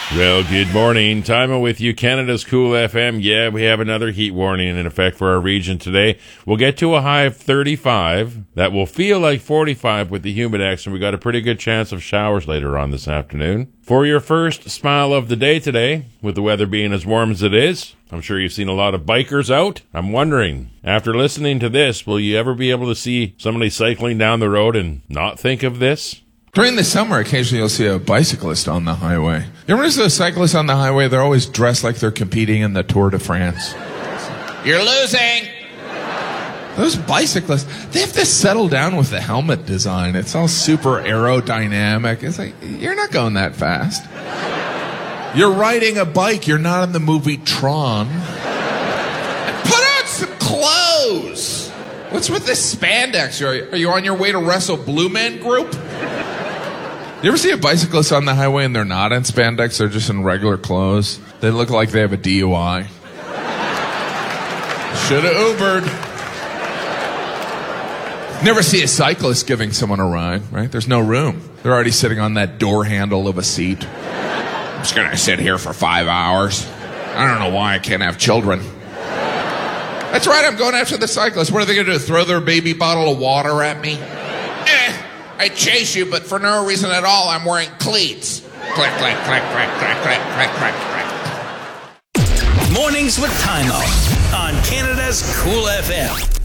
Well, good morning. Time with you, Canada's Cool FM. Yeah, we have another heat warning in effect for our region today. We'll get to a high of 35. That will feel like 45 with the humidex, and we got a pretty good chance of showers later on this afternoon. For your first smile of the day today, with the weather being as warm as it is, I'm sure you've seen a lot of bikers out. I'm wondering, after listening to this, will you ever be able to see somebody cycling down the road and not think of this? During the summer, occasionally you'll see a bicyclist on the highway. You ever see a cyclist on the highway? They're always dressed like they're competing in the Tour de France. You're losing! Those bicyclists, they have to settle down with the helmet design. It's all super aerodynamic. It's like, you're not going that fast. You're riding a bike. You're not in the movie Tron. Put on some clothes! What's with this spandex? Are you on your way to wrestle Blue Man Group? You ever see a bicyclist on the highway and they're not in spandex, they're just in regular clothes? They look like they have a DUI. Should have Ubered. Never see a cyclist giving someone a ride, right? There's no room. They're already sitting on that door handle of a seat. I'm just going to sit here for 5 hours. I don't know why I can't have children. That's right, I'm going after the cyclist. What are they going to do, throw their baby bottle of water at me? I chase you, but for no reason at all, I'm wearing cleats. Click, click, click, click, click, click, click, click, click. Mornings with Time Out on Canada's Cool FM.